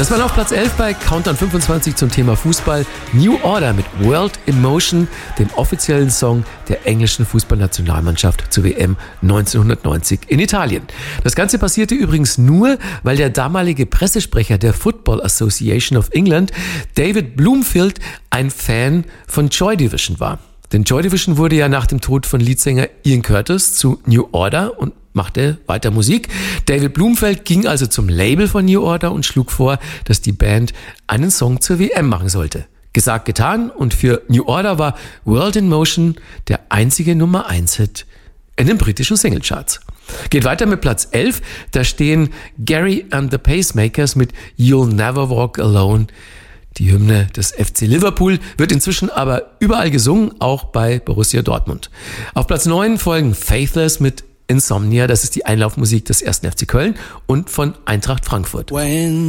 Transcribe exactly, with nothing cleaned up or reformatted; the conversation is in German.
Das war auf Platz elf bei Countdown fünfundzwanzig zum Thema Fußball. New Order mit World in Motion, dem offiziellen Song der englischen Fußballnationalmannschaft zur W M neunzehnhundertneunzig in Italien. Das Ganze passierte übrigens nur, weil der damalige Pressesprecher der Football Association of England, David Bloomfield, ein Fan von Joy Division war. Denn Joy Division wurde ja nach dem Tod von Leadsänger Ian Curtis zu New Order und machte weiter Musik. David Bloomfield ging also zum Label von New Order und schlug vor, dass die Band einen Song zur W M machen sollte. Gesagt, getan, und für New Order war World in Motion der einzige Nummer eins Hit in den britischen Singlecharts. Geht weiter mit Platz elf, da stehen Gary and the Pacemakers mit You'll Never Walk Alone. Die Hymne des F C Liverpool wird inzwischen aber überall gesungen, auch bei Borussia Dortmund. Auf Platz neun folgen Faithless mit Insomnia, das ist die Einlaufmusik des ersten F C Köln und von Eintracht Frankfurt. When